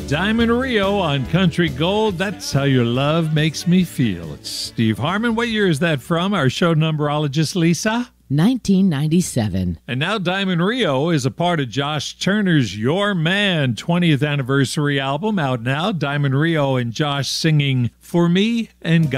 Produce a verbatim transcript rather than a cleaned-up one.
Diamond Rio on Country Gold. That's how your love makes me feel. It's Steve Harmon. What year is that from? Our show numberologist, Lisa? nineteen ninety-seven. And now Diamond Rio is a part of Josh Turner's Your Man twentieth anniversary album out now. Diamond Rio and Josh singing For Me and God.